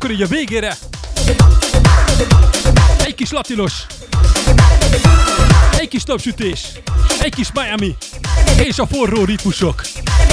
akkor így a végére egy kis latinos, egy kis napsütés, egy kis Miami és a forró ritmusok.